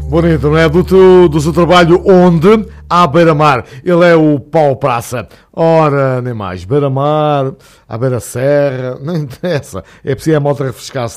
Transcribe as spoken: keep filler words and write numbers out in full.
Bonito, não é? Do, teu, do seu trabalho onde? À beira-mar. Ele é o Pau Praça. Ora, nem mais. Beira-mar, à beira-serra, não interessa. É preciso a malta refrescar-se.